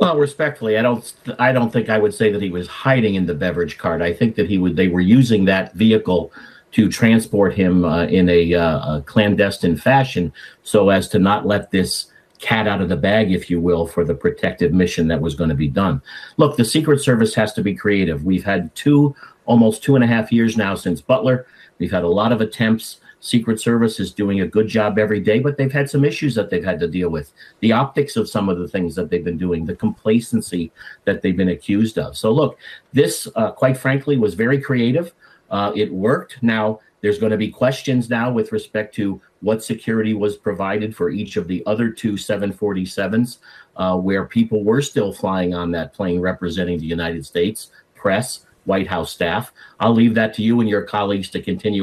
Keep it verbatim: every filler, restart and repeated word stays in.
Well, respectfully, I don't I don't think I would say that he was hiding in the beverage cart. I think that he would they were using that vehicle to transport him uh, in a, uh, a clandestine fashion so as to not let this cat out of the bag, if you will, for the protective mission that was going to be done. Look, the Secret Service has to be creative. We've had two, almost two and a half years now since Butler. We've had a lot of attempts. Secret Service is doing a good job every day, but they've had some issues that they've had to deal with. The optics of some of the things that they've been doing, the complacency that they've been accused of. So look, this, uh, quite frankly, was very creative. Uh, it worked. Now, there's going to be questions now with respect to what security was provided for each of the other two seven forty-sevens, uh, where people were still flying on that plane representing the United States, press, White House staff. I'll leave that to you and your colleagues to continue